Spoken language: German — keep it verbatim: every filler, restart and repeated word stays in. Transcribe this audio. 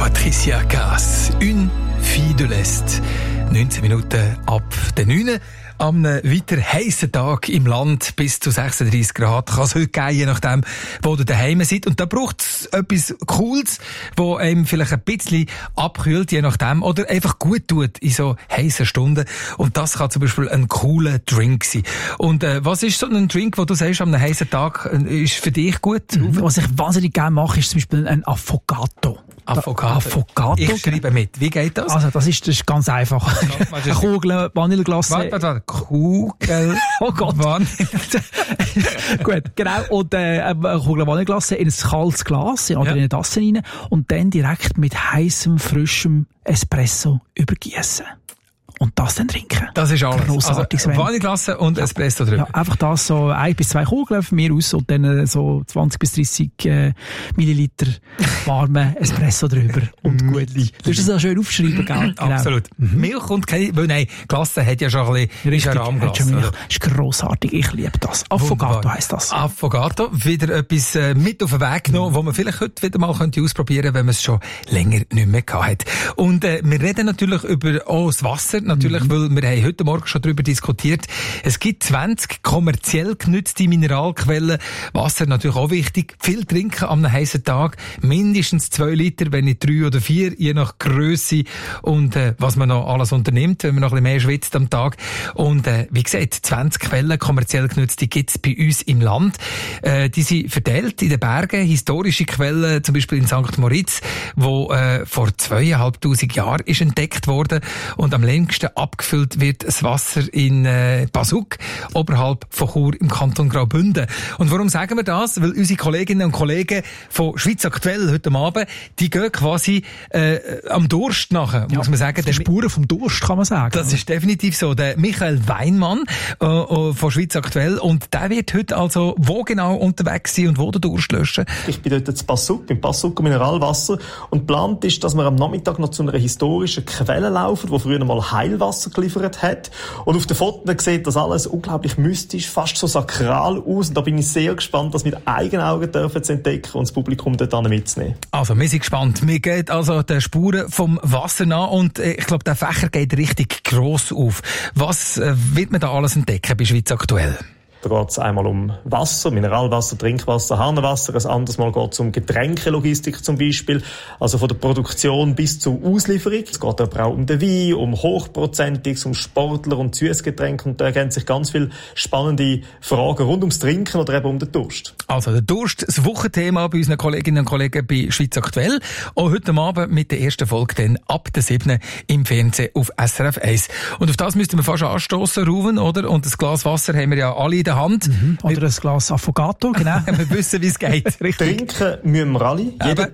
Patricia Cass, «Une fille de l'Est». neunzehn Minuten ab der neun. Am weiter heissen Tag im Land bis zu sechsunddreissig Grad kann es heute geben, je nachdem, wo du daheim seid. Und da braucht es etwas Cooles, wo einem vielleicht ein bisschen abkühlt, je nachdem, oder einfach gut tut in so heissen Stunden. Und das kann zum Beispiel ein cooler Drink sein. Und äh, was ist so ein Drink, wo du sagst, am heissen Tag ist für dich gut? Mhm. Was ich wahnsinnig gerne mache, ist zum Beispiel ein Affogato. Affogato. Affogato. Ich schreibe mit. Wie geht das? Also, das ist, das ist ganz einfach. Eine Kugel Vanilleglasse. Warte, warte, warte. Kugel. Oh Gott. Vanille. Gut, genau. Und, äh, eine Kugel Vanilleglasse in ein kaltes Glas, oder ja. in eine Tasse rein. Und dann direkt mit heißem, frischem Espresso übergießen. Und das dann trinken. Das ist alles. Grossartig, also, Vanilleglasse und ja. Espresso drüber. Ja, einfach das so ein bis zwei Kugeln von mir aus und dann so zwanzig bis dreissig äh, Milliliter warme Espresso drüber. Und gut. Du hast das auch schön aufschreiben, gell? Genau. Absolut. Mhm. Milch und keine, weil nein, Glasse hat ja schon ein bisschen Rahmglas. Das ist grossartig. Ich liebe das. Affogato heisst das. Affogato. Wieder etwas äh, mit auf den Weg genommen, mhm. wo man vielleicht heute wieder mal könnte ausprobieren könnte, wenn man es schon länger nicht mehr gehabt hat. Und äh, wir reden natürlich über oh, das Wasser. Natürlich, mhm. weil wir haben heute Morgen schon darüber diskutiert. Es gibt zwanzig kommerziell genutzte Mineralquellen. Wasser natürlich auch wichtig. Viel trinken an einem heissen Tag. Mindestens zwei Liter, wenn nicht drei oder vier, je nach Grösse und äh, was man noch alles unternimmt, wenn man noch ein bisschen mehr schwitzt am Tag. Und äh, wie gesagt, zwanzig Quellen kommerziell genutzte gibt's bei uns im Land. Äh, die sind verteilt in den Bergen. Historische Quellen, zum Beispiel in Sankt Moritz, wo äh, vor zweieinhalbtausend Jahren ist entdeckt worden und am längsten abgefüllt wird das Wasser in äh, Basuk, oberhalb von Chur im Kanton Graubünden. Und warum sagen wir das? Weil unsere Kolleginnen und Kollegen von Schweiz aktuell heute Abend, die gehen quasi äh, am Durst nachher, ja, muss man sagen. Die Spuren vom Durst, kann man sagen. Das ist definitiv so. Der Michael Weinmann äh, von Schweiz aktuell, und der wird heute also wo genau unterwegs sein und wo den Durst löschen? Ich bin dort in Basuk, im Basuk Mineralwasser, und geplant ist, dass wir am Nachmittag noch zu einer historischen Quelle laufen, wo früher mal Heilwasser geliefert hat. Und auf den Fotos sieht das alles unglaublich mystisch, fast so sakral aus. Und da bin ich sehr gespannt, das mit eigenen Augen dürfen zu entdecken und das Publikum dort mitzunehmen. Also, wir sind gespannt. Wir gehen also den Spuren vom Wasser nach und äh, ich glaube, der Fächer geht richtig gross auf. Was äh, wird man da alles entdecken bei Schweiz aktuell? Da geht es einmal um Wasser, Mineralwasser, Trinkwasser, Hahnenwasser. Ein anderes Mal geht es um Getränkelogistik zum Beispiel, also von der Produktion bis zur Auslieferung. Es geht aber auch um den Wein, um Hochprozentiges, um Sportler und Süßgetränke. Und da ergeben sich ganz viele spannende Fragen rund ums Trinken oder eben um den Durst. Also der Durst, das Wochenthema bei unseren Kolleginnen und Kollegen bei Schweiz aktuell. Auch heute Abend mit der ersten Folge dann ab der siebten im Fernsehen auf S R F eins. Und auf das müssten wir fast anstoßen, Ruven, oder? Und das Glas Wasser haben wir ja alle in der Hand. Mhm. Oder ein Glas Affogato, genau. Wir wissen, wie es geht. Trinken müssen wir alle, jeden Aber